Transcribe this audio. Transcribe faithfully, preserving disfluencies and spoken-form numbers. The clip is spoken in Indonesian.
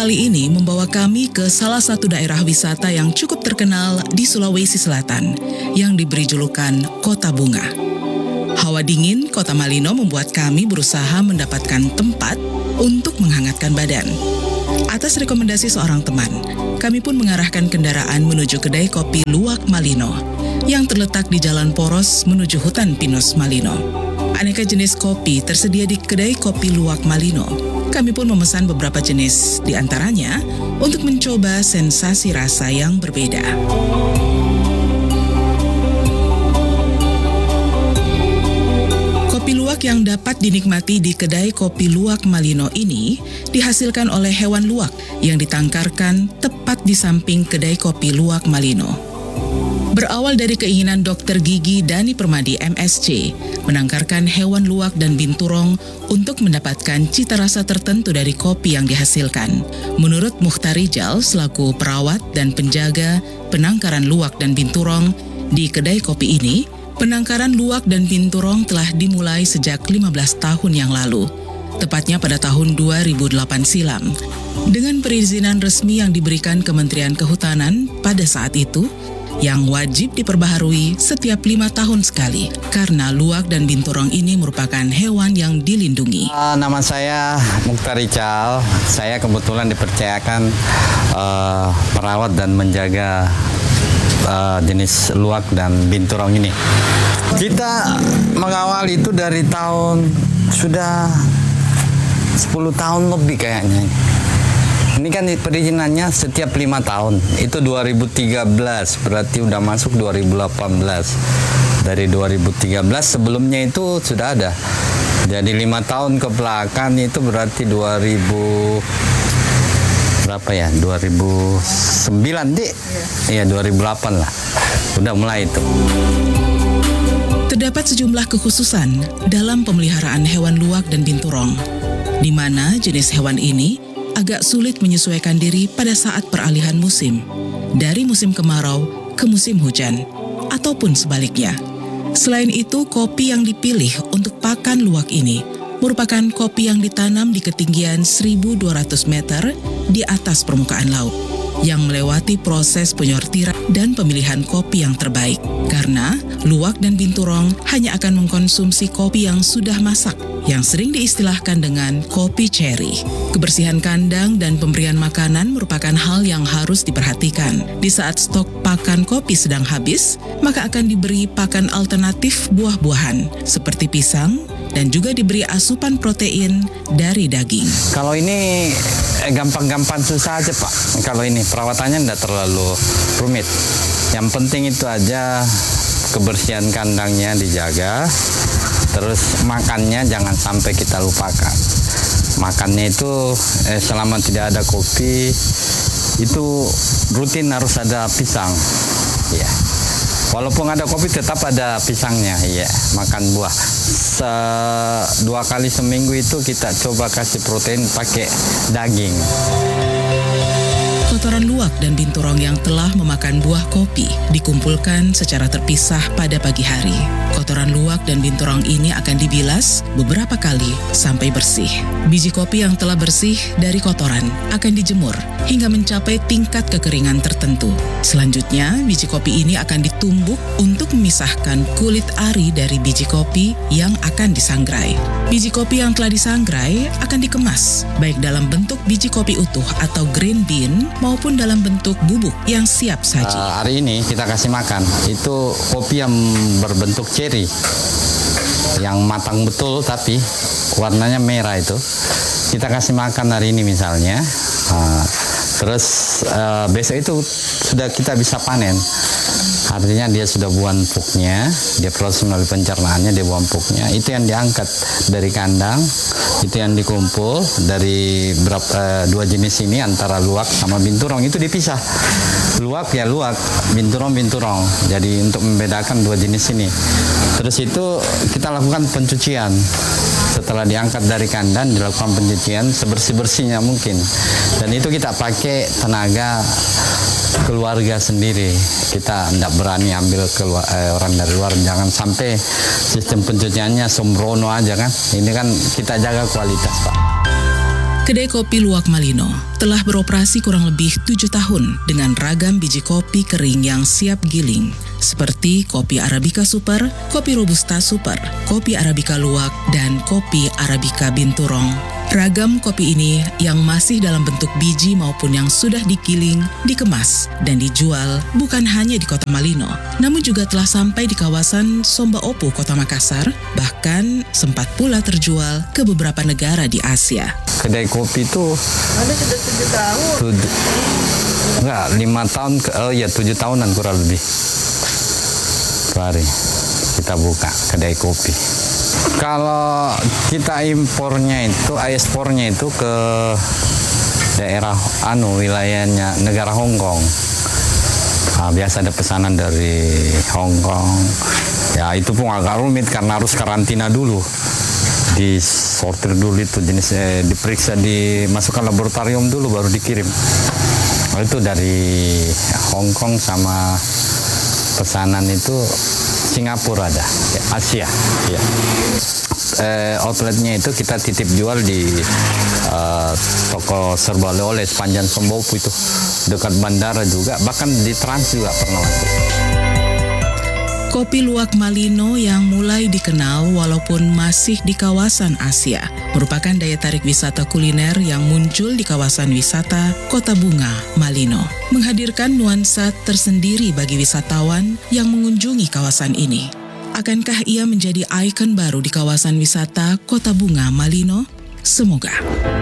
kali ini membawa kami ke salah satu daerah wisata yang cukup terkenal di Sulawesi Selatan, yang diberi julukan Kota Bunga. Hawa dingin Kota Malino membuat kami berusaha mendapatkan tempat untuk menghangatkan badan. Atas rekomendasi seorang teman, kami pun mengarahkan kendaraan menuju kedai kopi Luwak Malino, yang terletak di Jalan Poros menuju hutan pinus Malino. Aneka jenis kopi tersedia di kedai kopi Luwak Malino. Kami pun memesan beberapa jenis, di antaranya untuk mencoba sensasi rasa yang berbeda. Kopi luwak yang dapat dinikmati di kedai kopi Luwak Malino ini dihasilkan oleh hewan luwak yang ditangkarkan tepat di samping kedai kopi Luwak Malino. Berawal dari keinginan dokter gigi Dani Permadi M S C menangkarkan hewan luwak dan binturong untuk mendapatkan cita rasa tertentu dari kopi yang dihasilkan. Menurut Mukhtar Rijal selaku perawat dan penjaga penangkaran luwak dan binturong di kedai kopi ini, penangkaran luwak dan binturong telah dimulai sejak lima belas tahun yang lalu, tepatnya pada tahun dua ribu delapan silam. Dengan perizinan resmi yang diberikan Kementerian Kehutanan pada saat itu, yang wajib diperbaharui setiap lima tahun sekali, karena luwak dan binturong ini merupakan hewan yang dilindungi. Uh, nama saya Mukhtar Rijal. Saya kebetulan dipercayakan uh, merawat dan menjaga uh, jenis luwak dan binturong ini. Kita mengawal itu dari tahun sudah sepuluh tahun lebih kayaknya. Ini kan perizinannya setiap lima tahun. Itu dua ribu tiga belas, berarti udah masuk dua ribu delapan belas. Dari dua ribu tiga belas sebelumnya itu sudah ada. Jadi lima tahun ke belakang itu berarti dua ribu berapa ya? dua ribu sembilan, Dik. Iya, dua ribu delapan lah. Udah mulai itu. Terdapat sejumlah kekhususan dalam pemeliharaan hewan luwak dan binturong, di mana jenis hewan ini agak sulit menyesuaikan diri pada saat peralihan musim, dari musim kemarau ke musim hujan, ataupun sebaliknya. Selain itu, kopi yang dipilih untuk pakan luwak ini merupakan kopi yang ditanam di ketinggian seribu dua ratus meter di atas permukaan laut, yang melewati proses penyortiran dan pemilihan kopi yang terbaik. Karena luwak dan binturong hanya akan mengkonsumsi kopi yang sudah masak, yang sering diistilahkan dengan kopi cherry. Kebersihan kandang dan pemberian makanan merupakan hal yang harus diperhatikan. Di saat stok pakan kopi sedang habis, maka akan diberi pakan alternatif buah-buahan seperti pisang, dan juga diberi asupan protein dari daging. Kalau ini eh, gampang-gampang susah aja, Pak. Kalau ini perawatannya tidak terlalu rumit. Yang penting itu aja kebersihan kandangnya dijaga. Terus makannya jangan sampai kita lupakan. Makannya itu eh, selama tidak ada kopi itu rutin harus ada pisang. Ya. Walaupun ada kopi tetap ada pisangnya. Ya, makan buah. Se dua kali seminggu itu kita coba kasih protein pakai daging. Kotoran luwak dan binturong yang telah memakan buah kopi dikumpulkan secara terpisah pada pagi hari. Kotoran luwak dan binturong ini akan dibilas beberapa kali sampai bersih. Biji kopi yang telah bersih dari kotoran akan dijemur hingga mencapai tingkat kekeringan tertentu. Selanjutnya, biji kopi ini akan ditumbuk untuk memisahkan kulit ari dari biji kopi yang akan disangrai. Biji kopi yang telah disangrai akan dikemas, baik dalam bentuk biji kopi utuh atau green bean maupun dalam bentuk bubuk yang siap saji. Uh, hari ini kita kasih makan, itu kopi yang berbentuk cherry, yang matang betul tapi warnanya merah itu. Kita kasih makan hari ini misalnya, uh, terus uh, besok itu sudah kita bisa panen. Artinya dia sudah buang pupnya, dia proses melalui pencernaannya, dia buang pupnya. Itu yang diangkat dari kandang, itu yang dikumpul dari berapa, uh, dua jenis ini antara luwak sama binturong itu dipisah. Luwak ya luwak, binturong binturong. Jadi untuk membedakan dua jenis ini. Terus itu kita lakukan pencucian. Setelah diangkat dari kandang dilakukan pencucian sebersih-bersihnya mungkin. Dan itu kita pakai tenaga keluarga sendiri. Kita tidak berani ambil keluar, eh, orang dari luar. Jangan sampai sistem pencuciannya sembrono aja kan. Ini kan kita jaga kualitas, Pak. Kedai Kopi Luwak Malino telah beroperasi kurang lebih tujuh tahun dengan ragam biji kopi kering yang siap giling, seperti kopi Arabica Super, kopi Robusta Super, kopi Arabica Luwak, dan kopi Arabica Binturong. Ragam kopi ini yang masih dalam bentuk biji maupun yang sudah digiling, dikemas, dan dijual bukan hanya di Kota Malino, namun juga telah sampai di kawasan Somba Opu, Kota Makassar, bahkan sempat pula terjual ke beberapa negara di Asia. Kedai kopi itu ada sudah tujuh tahun. Tujuh, enggak, lima tahun, ke, oh ya tujuh tahunan kurang lebih. Kemarin kita buka kedai kopi. Kalau kita impornya itu, ekspornya itu ke daerah anu wilayahnya negara Hong Kong. Nah, biasa ada pesanan dari Hong Kong. Ya itu pun agak rumit karena harus karantina dulu. Disortir dulu itu jenis eh, diperiksa, dimasukkan laboratorium dulu baru dikirim. Oh, itu dari Hong Kong sama pesanan itu Singapura ada, ya, Asia. Ya. Eh, outletnya itu kita titip jual di eh, toko serba oleh-oleh sepanjang Somba Opu itu dekat bandara juga, bahkan di Trans juga pernah masuk. Kopi Luwak Malino yang mulai dikenal walaupun masih di kawasan Asia merupakan daya tarik wisata kuliner yang muncul di kawasan wisata Kota Bunga, Malino, menghadirkan nuansa tersendiri bagi wisatawan yang mengunjungi kawasan ini. Akankah ia menjadi ikon baru di kawasan wisata Kota Bunga, Malino? Semoga.